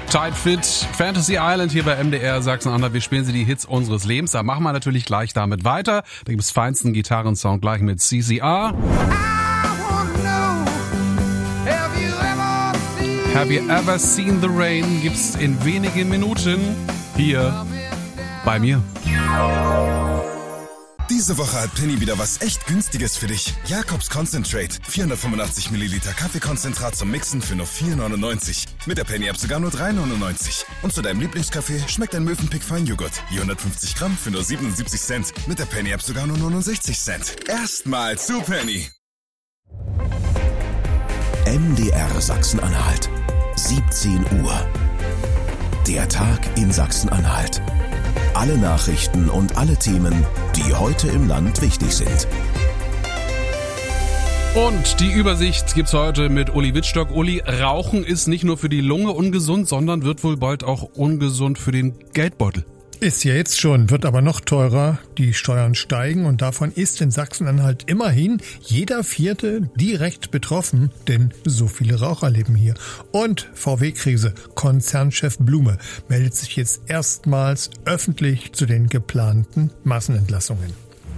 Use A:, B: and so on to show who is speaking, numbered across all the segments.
A: Tight Fit, Fantasy Island hier bei MDR Sachsen-Anhalt. Wir spielen Sie die Hits unseres Lebens. Da machen wir natürlich gleich damit weiter. Da gibt es feinsten Gitarrensound gleich mit CCR. Have you ever seen the rain? Gibt's in wenigen Minuten hier bei mir.
B: Diese Woche hat Penny wieder was echt Günstiges für dich. Jacobs Concentrate. 485 Milliliter Kaffeekonzentrat zum Mixen für nur 4,99. Mit der Penny-App sogar nur 3,99. Und zu deinem Lieblingskaffee schmeckt ein Mövenpick Feinjoghurt. Je 150 Gramm für nur 77 Cent. Mit der Penny-App sogar nur 69 Cent. Erstmal zu Penny.
C: MDR Sachsen-Anhalt. 17 Uhr. Der Tag in Sachsen-Anhalt. Alle Nachrichten und alle Themen, die heute im Land wichtig sind.
A: Und die Übersicht gibt's heute mit Uli Wittstock. Uli, Rauchen ist nicht nur für die Lunge ungesund, sondern wird wohl bald auch ungesund für den Geldbeutel.
D: Ist ja jetzt schon, wird aber noch teurer. Die Steuern steigen und davon ist in Sachsen-Anhalt immerhin jeder Vierte direkt betroffen, denn so viele Raucher leben hier. Und VW-Krise. Konzernchef Blume meldet sich jetzt erstmals öffentlich zu den geplanten Massenentlassungen.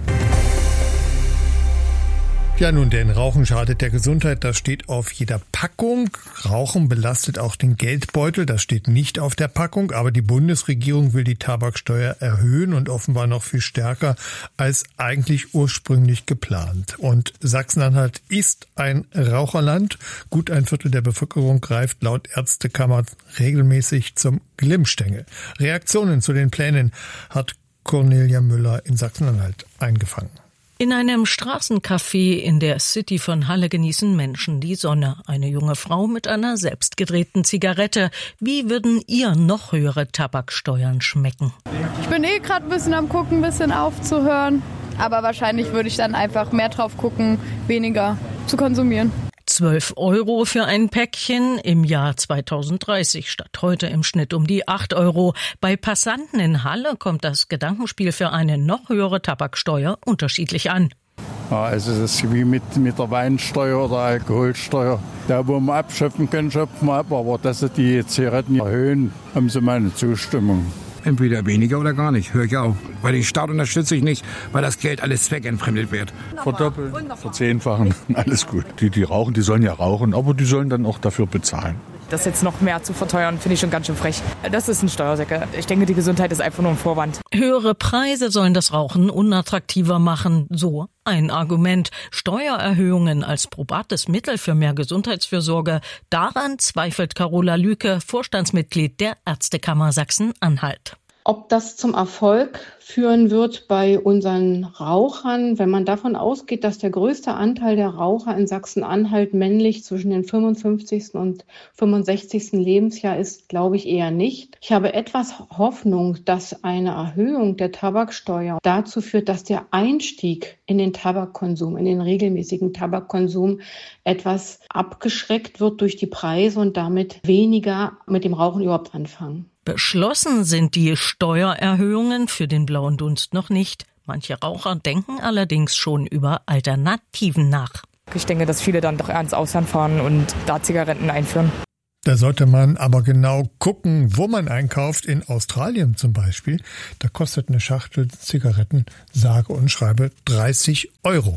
D: Ja, nun denn, Rauchen schadet der Gesundheit, das steht auf jeder Packung. Rauchen belastet auch den Geldbeutel, das steht nicht auf der Packung. Aber die Bundesregierung will die Tabaksteuer erhöhen und offenbar noch viel stärker als eigentlich ursprünglich geplant. Und Sachsen-Anhalt ist ein Raucherland. Gut ein Viertel der Bevölkerung greift laut Ärztekammer regelmäßig zum Glimmstängel. Reaktionen zu den Plänen hat Cornelia Müller in Sachsen-Anhalt eingefangen.
E: In einem Straßencafé in der City von Halle genießen Menschen die Sonne. Eine junge Frau mit einer selbstgedrehten Zigarette. Wie würden ihr noch höhere Tabaksteuern schmecken?
F: Ich bin gerade ein bisschen am Gucken, ein bisschen aufzuhören. Aber wahrscheinlich würde ich dann einfach mehr drauf gucken, weniger zu konsumieren.
E: 12 € für ein Päckchen im Jahr 2030 statt heute im Schnitt um die 8 €. Bei Passanten in Halle kommt das Gedankenspiel für eine noch höhere Tabaksteuer unterschiedlich an.
G: Ja, also es ist wie mit der Weinsteuer oder Alkoholsteuer. Da, wo man abschöpfen können, schöpfen wir ab. Aber dass sie die Zigaretten erhöhen, haben sie meine Zustimmung.
H: Entweder weniger oder gar nicht, höre ich auf. Weil den Staat unterstütze ich nicht, weil das Geld alles zweckentfremdet wird.
I: Verdoppeln, verzehnfachen, alles gut. Die rauchen, die sollen ja rauchen, aber die sollen dann auch dafür bezahlen.
J: Das jetzt noch mehr zu verteuern, finde ich schon ganz schön frech. Das ist ein Steuersäcke. Ich denke, die Gesundheit ist einfach nur ein Vorwand.
E: Höhere Preise sollen das Rauchen unattraktiver machen. So ein Argument. Steuererhöhungen als probates Mittel für mehr Gesundheitsfürsorge. Daran zweifelt Carola Lüke, Vorstandsmitglied der Ärztekammer Sachsen-Anhalt.
K: Ob das zum Erfolg führen wird bei unseren Rauchern, wenn man davon ausgeht, dass der größte Anteil der Raucher in Sachsen-Anhalt männlich zwischen dem 55. und 65. Lebensjahr ist, glaube ich eher nicht. Ich habe etwas Hoffnung, dass eine Erhöhung der Tabaksteuer dazu führt, dass der Einstieg in den Tabakkonsum, in den regelmäßigen Tabakkonsum etwas abgeschreckt wird durch die Preise und damit weniger mit dem Rauchen überhaupt anfangen.
E: Beschlossen sind die Steuererhöhungen für den blauen Dunst noch nicht. Manche Raucher denken allerdings schon über Alternativen nach.
J: Ich denke, dass viele dann doch eher ins Ausland fahren und da Zigaretten einführen.
D: Da sollte man aber genau gucken, wo man einkauft. In Australien zum Beispiel, da kostet eine Schachtel Zigaretten sage und schreibe 30 €.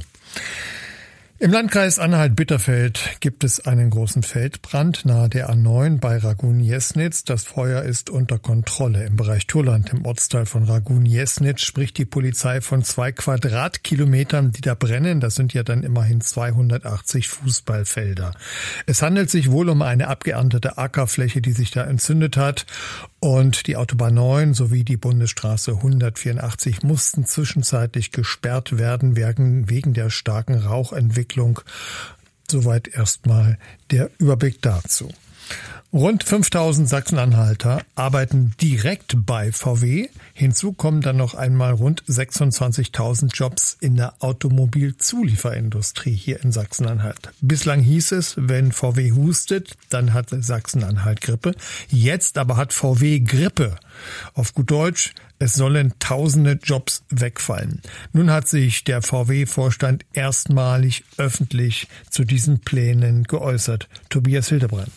D: Im Landkreis Anhalt-Bitterfeld gibt es einen großen Feldbrand nahe der A9 bei Ragun-Jesnitz. Das Feuer ist unter Kontrolle. Im Bereich Turland, im Ortsteil von Ragun-Jesnitz, spricht die Polizei von 2 Quadratkilometern, die da brennen. Das sind ja dann immerhin 280 Fußballfelder. Es handelt sich wohl um eine abgeerntete Ackerfläche, die sich da entzündet hat. Und die Autobahn 9 sowie die Bundesstraße 184 mussten zwischenzeitlich gesperrt werden wegen der starken Rauchentwicklung. Soweit erstmal der Überblick dazu. Rund 5000 Sachsen-Anhalter arbeiten direkt bei VW. Hinzu kommen dann noch einmal rund 26.000 Jobs in der Automobilzulieferindustrie hier in Sachsen-Anhalt. Bislang hieß es, wenn VW hustet, dann hat Sachsen-Anhalt Grippe. Jetzt aber hat VW Grippe. Auf gut Deutsch, es sollen tausende Jobs wegfallen. Nun hat sich der VW-Vorstand erstmalig öffentlich zu diesen Plänen geäußert. Tobias Hildebrand.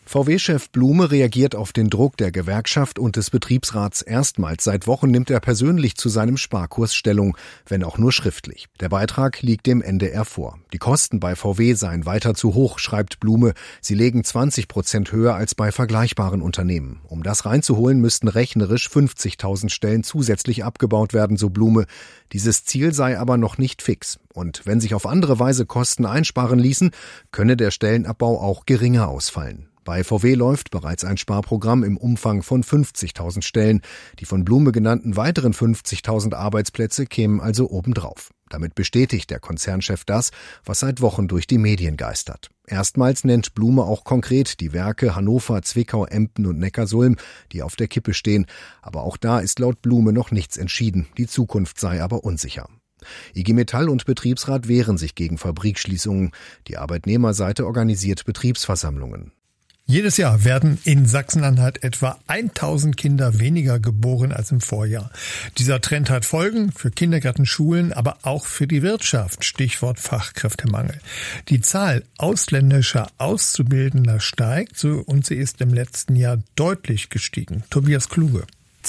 L: VW-Chef Blume reagiert auf den Druck der Gewerkschaft und des Betriebsrats. Erstmals seit Wochen nimmt er persönlich zu seinem Sparkurs Stellung, wenn auch nur schriftlich. Der Beitrag liegt dem NDR vor. Die Kosten bei VW seien weiter zu hoch, schreibt Blume. Sie legen 20% höher als bei vergleichbaren Unternehmen. Um das reinzuholen, müssten rechnerisch 50.000 Stellen zusätzlich abgebaut werden, so Blume. Dieses Ziel sei aber noch nicht fix. Und wenn sich auf andere Weise Kosten einsparen ließen, könne der Stellenabbau auch geringer ausfallen. Bei VW läuft bereits ein Sparprogramm im Umfang von 50.000 Stellen. Die von Blume genannten weiteren 50.000 Arbeitsplätze kämen also obendrauf. Damit bestätigt der Konzernchef das, was seit Wochen durch die Medien geistert. Erstmals nennt Blume auch konkret die Werke Hannover, Zwickau, Emden und Neckarsulm, die auf der Kippe stehen. Aber auch da ist laut Blume noch nichts entschieden. Die Zukunft sei aber unsicher. IG Metall und Betriebsrat wehren sich gegen Fabrikschließungen. Die Arbeitnehmerseite organisiert Betriebsversammlungen.
D: Jedes Jahr werden in Sachsen-Anhalt etwa 1000 Kinder weniger geboren als im Vorjahr. Dieser Trend hat Folgen für Kindergärten, Schulen, aber auch für die Wirtschaft. Stichwort Fachkräftemangel. Die Zahl ausländischer Auszubildender steigt und sie ist im letzten Jahr deutlich gestiegen. Tobias Kluge.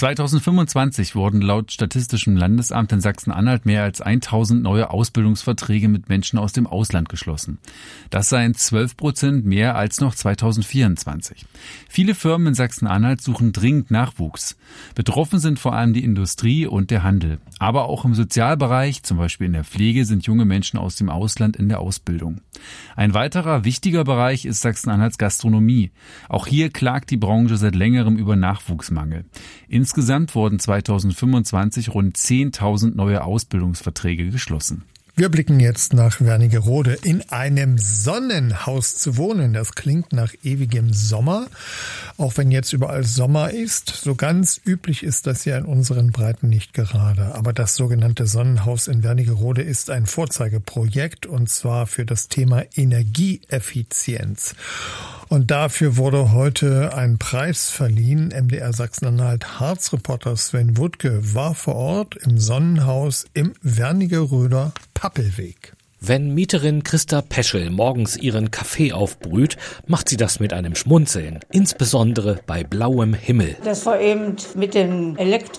M: 2025 wurden laut Statistischem Landesamt in Sachsen-Anhalt mehr als 1000 neue Ausbildungsverträge mit Menschen aus dem Ausland geschlossen. Das seien 12% mehr als noch 2024. Viele Firmen in Sachsen-Anhalt suchen dringend Nachwuchs. Betroffen sind vor allem die Industrie und der Handel. Aber auch im Sozialbereich, zum Beispiel in der Pflege, sind junge Menschen aus dem Ausland in der Ausbildung. Ein weiterer wichtiger Bereich ist Sachsen-Anhalts Gastronomie. Auch hier klagt die Branche seit längerem über Nachwuchsmangel. Insgesamt wurden 2025 rund 10.000 neue Ausbildungsverträge geschlossen.
D: Wir blicken jetzt nach Wernigerode. In einem Sonnenhaus zu wohnen, das klingt nach ewigem Sommer. Auch wenn jetzt überall Sommer ist, so ganz üblich ist das ja in unseren Breiten nicht gerade. Aber das sogenannte Sonnenhaus in Wernigerode ist ein Vorzeigeprojekt, und zwar für das Thema Energieeffizienz. Und dafür wurde heute ein Preis verliehen. MDR Sachsen-Anhalt Harzreporter Sven Wuttke war vor Ort im Sonnenhaus im Wernigeröder Pappelweg.
N: Wenn Mieterin Christa Peschel morgens ihren Kaffee aufbrüht, macht sie das mit einem Schmunzeln, insbesondere bei blauem Himmel.
O: Dass wir eben mit dem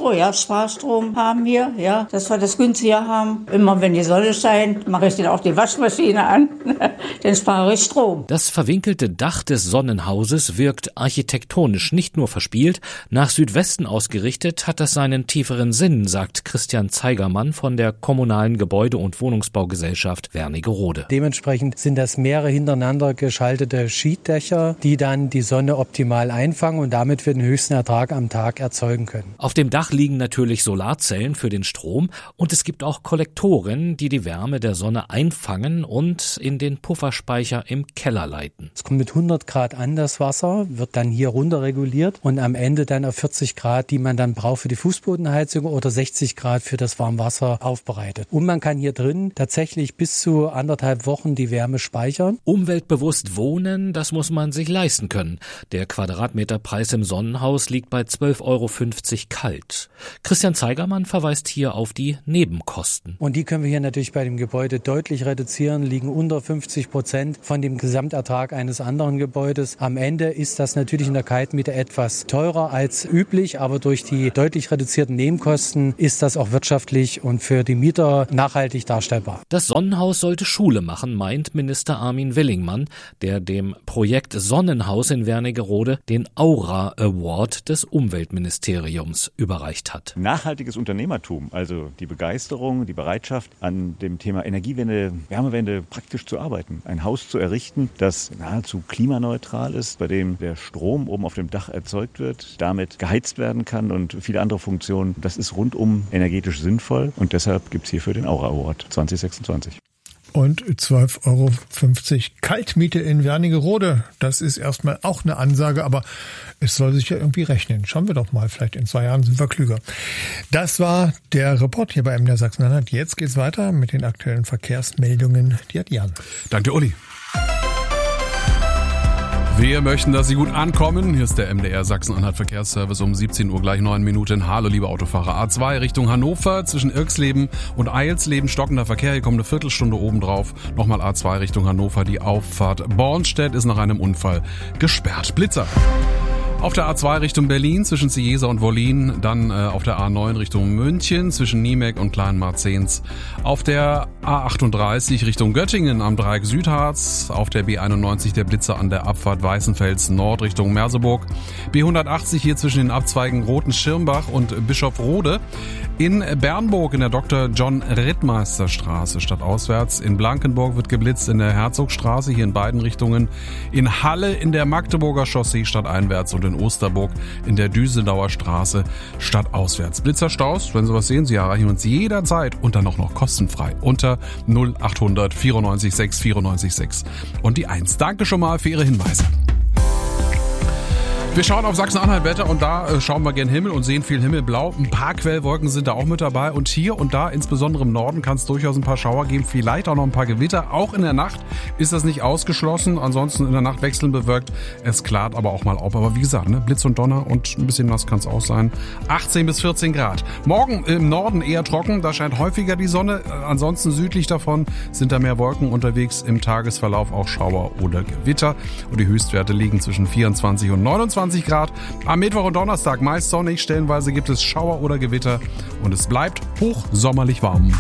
O: Sparstrom haben hier, dass wir das günstiger haben. Immer wenn die Sonne scheint, mache ich dann auch die Waschmaschine an, dann spare ich Strom.
N: Das verwinkelte Dach des Sonnenhauses wirkt architektonisch nicht nur verspielt, nach Südwesten ausgerichtet hat das seinen tieferen Sinn, sagt Christian Zeigermann von der Kommunalen Gebäude- und Wohnungsbaugesellschaft Wernigerode.
P: Dementsprechend sind das mehrere hintereinander geschaltete Schietdächer, die dann die Sonne optimal einfangen und damit wir den höchsten Ertrag am Tag erzeugen können.
N: Auf dem Dach liegen natürlich Solarzellen für den Strom und es gibt auch Kollektoren, die die Wärme der Sonne einfangen und in den Pufferspeicher im Keller leiten.
P: Es kommt mit 100 Grad an, das Wasser, wird dann hier runter reguliert und am Ende dann auf 40 Grad, die man dann braucht für die Fußbodenheizung, oder 60 Grad für das Warmwasser aufbereitet. Und man kann hier drin tatsächlich bis zu 1,5 Wochen die Wärme speichern.
N: Umweltbewusst wohnen, das muss man sich leisten können. Der Quadratmeterpreis im Sonnenhaus liegt bei 12,50 € kalt. Christian Zeigermann verweist hier auf die Nebenkosten.
P: Und die können wir hier natürlich bei dem Gebäude deutlich reduzieren, liegen unter 50% von dem Gesamtertrag eines anderen Gebäudes. Am Ende ist das natürlich in der Kaltmiete etwas teurer als üblich, aber durch die deutlich reduzierten Nebenkosten ist das auch wirtschaftlich und für die Mieter nachhaltig darstellbar.
N: Das Sonnenhaus sollte Schule machen, meint Minister Armin Willingmann, der dem Projekt Sonnenhaus in Wernigerode den Aura Award des Umweltministeriums überreicht hat.
Q: Nachhaltiges Unternehmertum, also die Begeisterung, die Bereitschaft, an dem Thema Energiewende, Wärmewende praktisch zu arbeiten. Ein Haus zu errichten, das nahezu klimaneutral ist, bei dem der Strom oben auf dem Dach erzeugt wird, damit geheizt werden kann und viele andere Funktionen. Das ist rundum energetisch sinnvoll und deshalb gibt es hierfür den Aura Award 2026.
D: Und 12,50 € Kaltmiete in Wernigerode. Das ist erstmal auch eine Ansage, aber es soll sich ja irgendwie rechnen. Schauen wir doch mal, vielleicht in 2 Jahren sind wir klüger. Das war der Report hier bei MDR Sachsen-Anhalt. Jetzt geht's weiter mit den aktuellen Verkehrsmeldungen. Die hat Jan.
A: Danke, Uli. Wir möchten, dass Sie gut ankommen. Hier ist der MDR Sachsen-Anhalt Verkehrsservice um 17 Uhr gleich 9 Minuten. Hallo, liebe Autofahrer. A2 Richtung Hannover zwischen Irxleben und Eilsleben. Stockender Verkehr. Hier kommt eine Viertelstunde obendrauf. Nochmal A2 Richtung Hannover. Die Auffahrt Bornstedt ist nach einem Unfall gesperrt. Blitzer. Auf der A2 Richtung Berlin zwischen Cieza und Wollin, dann auf der A9 Richtung München zwischen Niemek und Kleinmarzens, auf der A38 Richtung Göttingen am Dreieck Südharz, auf der B91 der Blitzer an der Abfahrt Weißenfels Nord Richtung Merseburg, B180 hier zwischen den Abzweigen Roten Schirmbach und Bischofrode, in Bernburg in der Dr. John Rittmeister Straße stadtauswärts, in Blankenburg wird geblitzt in der Herzogstraße hier in beiden Richtungen, in Halle in der Magdeburger Chaussee stadteinwärts und in Osterburg in der Düsseldauer Straße stadtauswärts. Blitzerstaus, wenn Sie was sehen, Sie erreichen uns jederzeit und dann auch noch kostenfrei unter 0800 94 6 94 6 und die 1. Danke schon mal für Ihre Hinweise. Wir schauen auf Sachsen-Anhalt-Wetter und da schauen wir gen Himmel und sehen viel Himmelblau. Ein paar Quellwolken sind da auch mit dabei und hier und da, insbesondere im Norden, kann es durchaus ein paar Schauer geben, vielleicht auch noch ein paar Gewitter. Auch in der Nacht ist das nicht ausgeschlossen, ansonsten in der Nacht wechseln bewölkt. Es klart aber auch mal auf, aber wie gesagt, ne, Blitz und Donner und ein bisschen nass kann es auch sein. 18 bis 14 Grad. Morgen im Norden eher trocken, da scheint häufiger die Sonne. Ansonsten südlich davon sind da mehr Wolken unterwegs, im Tagesverlauf auch Schauer oder Gewitter. Und die Höchstwerte liegen zwischen 24 und 29 Grad. Am Mittwoch und Donnerstag meist sonnig, stellenweise gibt es Schauer oder Gewitter und es bleibt hochsommerlich warm.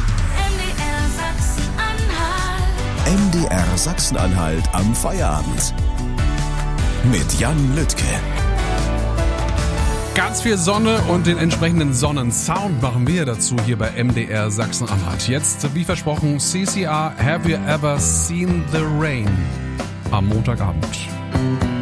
C: MDR Sachsen-Anhalt am Feierabend. Mit Jan Lüttke.
A: Ganz viel Sonne und den entsprechenden Sonnensound machen wir dazu hier bei MDR Sachsen-Anhalt. Jetzt, wie versprochen, CCR Have You Ever Seen the Rain am Montagabend.